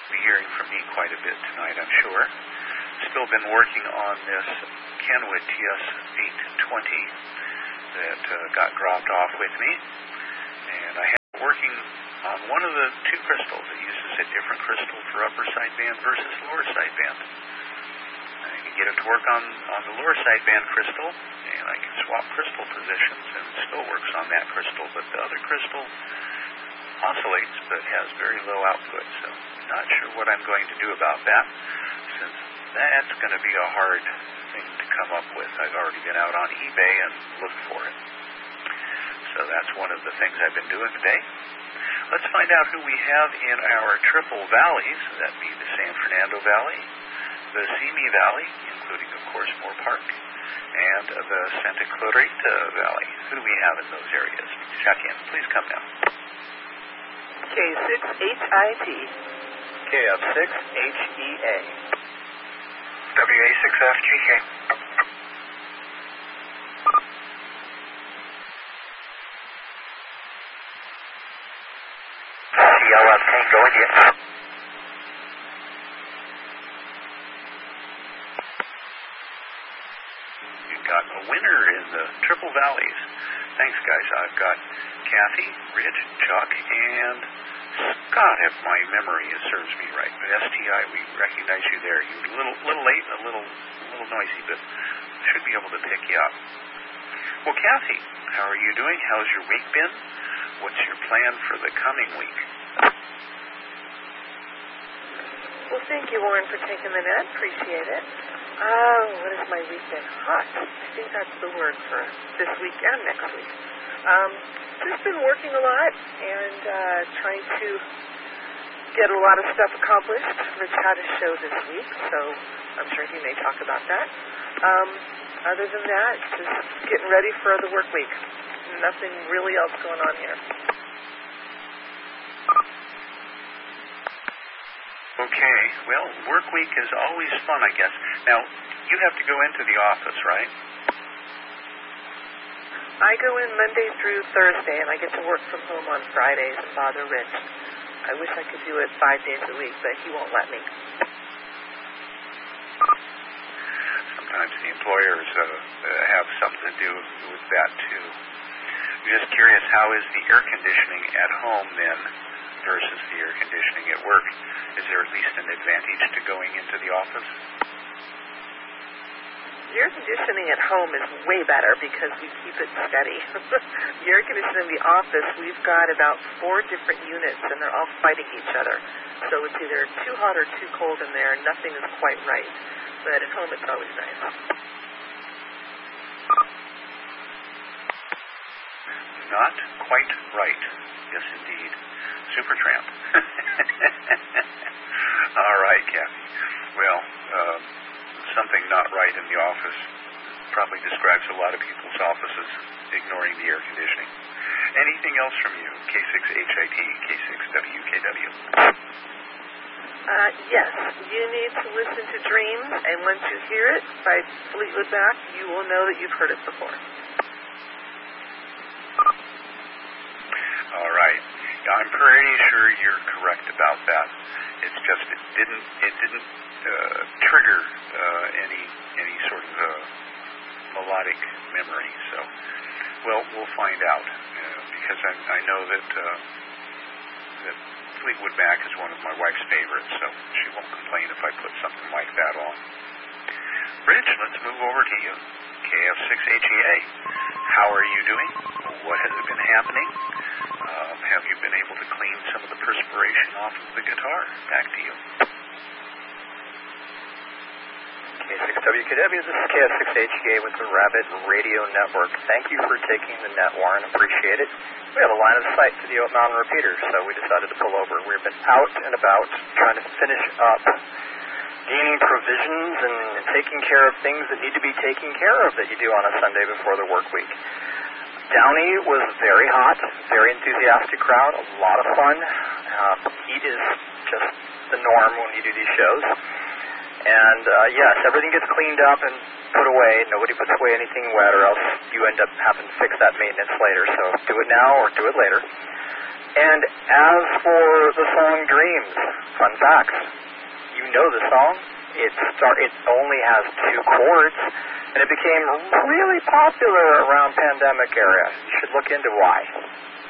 be hearing from me quite a bit tonight, I'm sure. Still been working on this Kenwood TS820 that got dropped off with me. And I have been working on one of the two crystals. It uses a different crystal for upper sideband versus lower sideband. I can get it to work on the lower sideband crystal, and I can swap crystal positions, and it still works on that crystal. But the other crystal oscillates, but has very low output. So not sure what I'm going to do about that, since that's going to be a hard thing to come up with. I've already been out on eBay and looked for it. So that's one of the things I've been doing today. Let's find out who we have in our triple valleys. That be the San Fernando Valley, the Simi Valley, including, of course, Moore Park, and the Santa Clarita Valley. Who do we have in those areas? Check in. Please come now. K6HIT. KF6HEA. WA6FGK. CLF Tango India. You've got a winner in the Triple Valleys. Thanks, guys. I've got Kathy, Rich, Chuck, and Scott, if my memory serves me right. But STI, we recognize you there. You're a little late and a little noisy, but should be able to pick you up. Well, Kathy, how are you doing? How's your week been? What's your plan for the coming week? Well, thank you, Warren, for taking the net. Appreciate it. What has my week been? Hot. I think that's the word for this week and next week. Just been working a lot and trying to get a lot of stuff accomplished. Rich had a show this week, so I'm sure he may talk about that. Other than that, just getting ready for the work week. Nothing really else going on here. Okay, well, work week is always fun, I guess. Now, you have to go into the office, right? I go in Monday through Thursday, and I get to work from home on Fridays and bother Rich. I wish I could do it 5 days a week, but he won't let me. Sometimes the employers have something to do with that, too. I'm just curious, how is the air conditioning at home, then, versus the air conditioning at work? Is there at least an advantage to going into the office? The air conditioning at home is way better because we keep it steady. The air conditioning in the office, we've got about 4 different units, and they're all fighting each other. So it's either too hot or too cold in there, and nothing is quite right. But at home, it's always nice. Not quite right. Yes, indeed. Supertramp. All right, Kathy. Well, something not right in the office probably describes a lot of people's offices ignoring the air conditioning. Anything else from you? K6HIT, K6WKW. Yes, you need to listen to Dreams, and once you hear it by Fleetwood Mac, you will know that you've heard it before. All right. I'm pretty sure you're correct about that. It's just it didn't trigger any sort of melodic memory. So, well, we'll find out because I know that Fleetwood Mac is one of my wife's favorites, so she won't complain if I put something like that on. Rich, let's move over to you. KF6HEA. How are you doing? What has been happening? Have you been able to clean some of the perspiration off of the guitar? Back to you. K6WKW, this is KF6HEA with the Rabbit Radio Network. Thank you for taking the net, Warren. Appreciate it. We have a line of sight to the Oat Mountain repeater, so we decided to pull over. We've been out and about trying to finish up gaining provisions and taking care of things that need to be taken care of that you do on a Sunday before the work week. Downey was very hot, very enthusiastic crowd, a lot of fun. Heat is just the norm when you do these shows. And yes, everything gets cleaned up and put away. Nobody puts away anything wet or else you end up having to fix that maintenance later. So do it now or do it later. And as for the song Dreams, fun facts. You know the song. It only has 2 chords, and it became really popular around pandemic era. You should look into why.